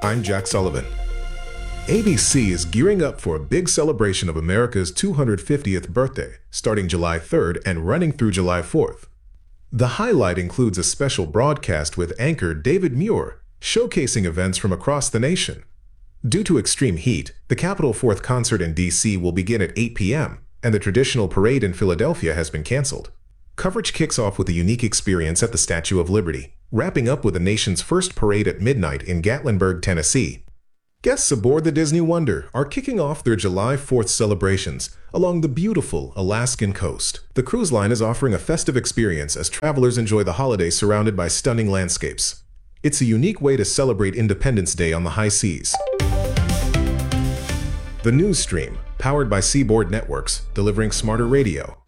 I'm Jack Sullivan. ABC is gearing up for a big celebration of America's 250th birthday, starting July 3rd and running through July 4th. The highlight includes a special broadcast with anchor David Muir, showcasing events from across the nation. Due to extreme heat, the Capitol 4th concert in D.C. will begin at 8 p.m., and the traditional parade in Philadelphia has been canceled. Coverage kicks off with a unique experience at the Statue of Liberty, wrapping up with the nation's first parade at midnight in Gatlinburg, Tennessee. Guests aboard the Disney Wonder are kicking off their July 4th celebrations along the beautiful Alaskan coast. The cruise line is offering a festive experience as travelers enjoy the holiday surrounded by stunning landscapes. It's a unique way to celebrate Independence Day on the high seas. The News Stream, powered by Seaboard Networks, delivering smarter radio.